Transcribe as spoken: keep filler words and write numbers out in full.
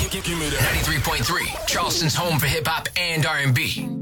ninety-three point three, Charleston's home for hip hop and R and B.